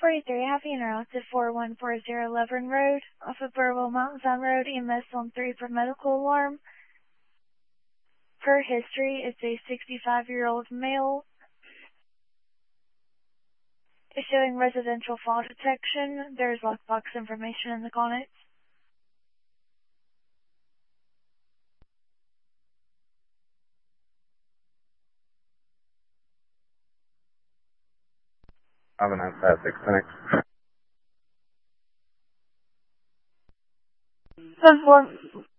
43, have you interrupted 4140 Levern Road off of Burwell Mountain Sound Road, EMS on 3 for medical alarm. Per history, it's a 65-year-old male. It's showing residential fall detection. There's lockbox information in the connect. Have a nice day, Phoenix. 10-4.